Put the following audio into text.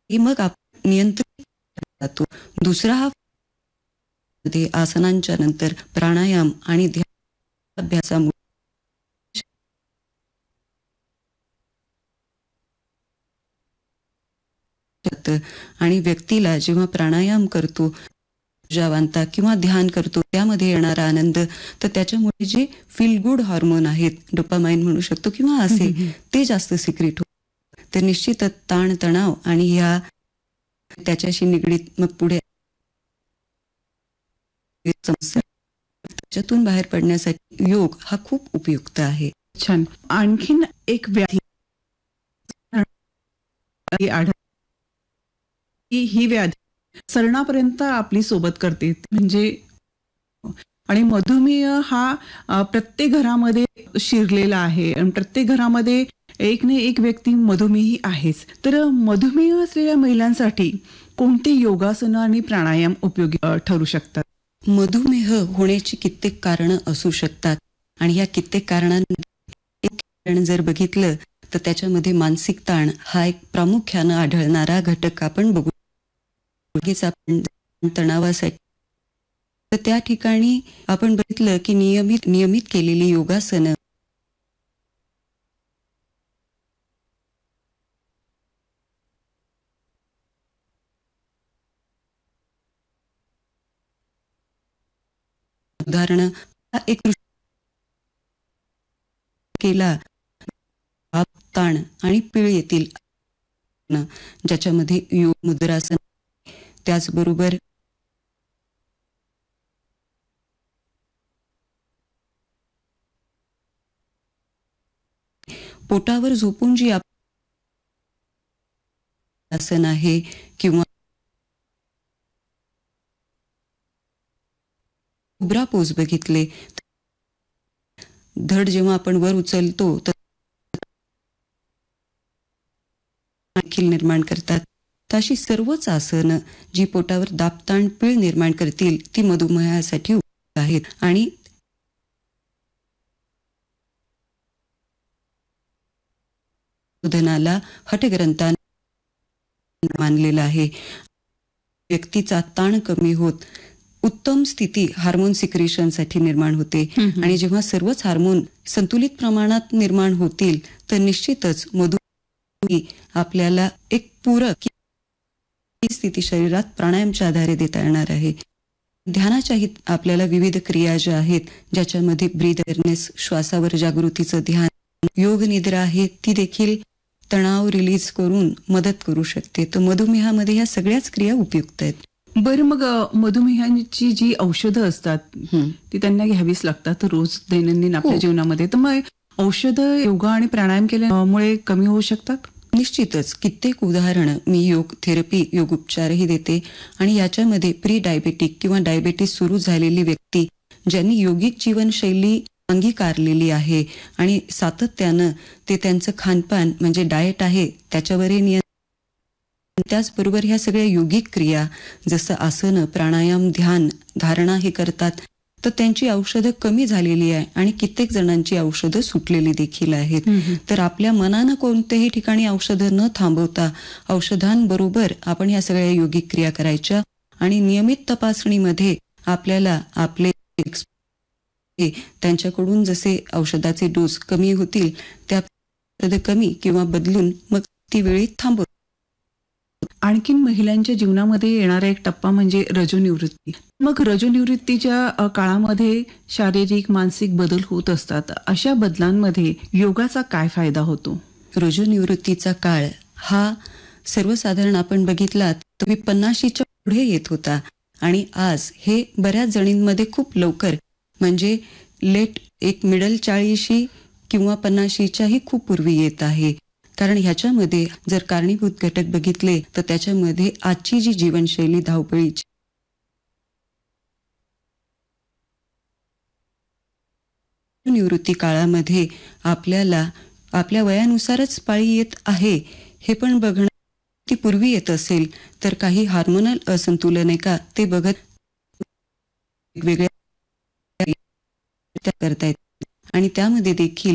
की मग आपण नियंत्रित जातो. दुसरा हा मध्ये आसनांच्या नंतर प्राणायाम आणि ध्यान अभ्यासामुळे आणि व्यक्तीला जेव्हा प्राणायाम करतो, ऊर्जावानता किंवा ध्यान करतो त्यामध्ये येणारा आनंद, तर त्याच्यामुळे जे फील गुड हार्मोन आहेत, डोपामाइन म्हणू शकतो किंवा असे, ते जास्त सिक्रेट होतात. तर निश्चितच ताण तणाव आणि ह्या त्याच्याशी निगडीत मग पुढे समस्या, त्याच्यातून बाहेर पडण्यासाठी योग हा खूप उपयुक्त आहे. छान. आणखीन एक व्याधी आढळ ही व्याधी सरणापर्यंत आपली सोबत करते, म्हणजे आणि मधुमेह हा प्रत्येक घरामध्ये शिरलेला आहे आणि प्रत्येक घरामध्ये एक ना एक व्यक्ती मधुमेही आहेच. तर मधुमेह असलेल्या महिलांसाठी कोणती योगासनं आणि प्राणायाम उपयोगी ठरू शकतात? मधुमेह होण्याची कित्येक कारणं असू शकतात आणि या कित्येक कारणांमध्ये एक कारण जर बघितलं तर त्याच्यामध्ये मानसिक ताण हा एक प्रामुख्यानं आढळणारा घटक आपण बघू. लगेच आपण तणावासाठी तर त्या ठिकाणी आपण बघितलं की नियमित केलेली योगासनं उदाहरणं हा एक केला ताप, ताण आणि पीळ येतील, ज्याच्यामध्ये योग मुद्रासन, त्याचबरोबर पोटावर झोपून जी आसन आहे किंवा उभरा पोज बघितले, धड जेव्हा आपण वर उचलतो तर देखील निर्माण करतात. तशी सर्वच आसनं जी पोटावर दाबताण पीळ निर्माण करतील ती मधुमेहासाठी उपयुक्त आहेत. आणि शोधनाला हठग्रंथान मानलेलं आहे. व्यक्तीचा ताण कमी होत उत्तम स्थिती हार्मोन सिक्रेशनसाठी निर्माण होते आणि जेव्हा सर्वच हार्मोन संतुलित प्रमाणात निर्माण होतील तर निश्चितच मधुमेह आपल्याला एक पूरक स्थिती शरीरात प्राणायामच्या आधारे देता येणार आहे. ध्यानाच्याही आपल्याला विविध क्रिया ज्या आहेत, ज्याच्यामध्ये ब्रीथ अवेअरनेस, श्वासावर जागृतीचं ध्यान, योग निद्रा आहे, ती देखील तणाव रिलीज करून मदत करू शकते. तर मधुमेहामध्ये ह्या सगळ्याच क्रिया उपयुक्त आहेत. बरं, मग मधुमेहाची जी औषधं असतात ती त्यांना घ्यावीच लागतात रोज दैनंदिन आपल्या जीवनामध्ये. तर मग औषधं योगा आणि प्राणायाम केल्यामुळे कमी होऊ शकतात? निश्चितच कित्येक उदाहरणं मी योग थेरपी, योग उपचारही देते आणि याच्यामध्ये प्री डायबेटिक किंवा डायबेटीस सुरू झालेली व्यक्ती ज्यांनी योगिक जीवनशैली अंगीकारलेली आहे आणि सातत्यानं ते त्यांचं खानपान म्हणजे डाएट आहे त्याच्यावरही नियंत्रण, त्याचबरोबर ह्या सगळ्या योगिक क्रिया जसं आसनं, प्राणायाम, ध्यान, धारणा हे करतात, तर त्यांची औषधं कमी झालेली आहे आणि कित्येक जणांची औषधं सुटलेली देखील आहेत. तर आपल्या मनानं कोणत्याही ठिकाणी औषधं न थांबवता औषधांबरोबर आपण ह्या सगळ्या योगिक क्रिया करायच्या आणि नियमित तपासणीमध्ये आपल्याला आपले त्यांच्याकडून जसे औषधाचे डोस कमी होतील त्या कमी किंवा बदलून मग ती वेळी थांबवतो. आणखीन महिलांच्या जीवनामध्ये येणारा एक टप्पा म्हणजे रजोनिवृत्ती. मग रजोनिवृत्तीच्या काळामध्ये शारीरिक मानसिक बदल होत असतात. अशा बदलांमध्ये योगाचा काय फायदा होतो? रजोनिवृत्तीचा काळ हा सर्वसाधारण आपण बघितलात तर 50च्या पुढे येत होता आणि आज हे बऱ्याच जणींमध्ये खूप लवकर म्हणजे लेट एक मिडल 40 किंवा 50च्याही खूप पूर्वी येत आहे. कारण ह्याच्यामध्ये जर कारणीभूत घटक बघितले तर त्याच्यामध्ये आजची जी जीवनशैली धावपळीची, निवृत्ती काळामध्ये आपल्याला आपल्या वयानुसारच पाळी येत आहे हे पण बघणं, ती पूर्वी येत असेल तर काही हार्मोनल असंतुलन आहे का ते बघत वेगवेगळ्या करतायत आणि त्यामध्ये देखील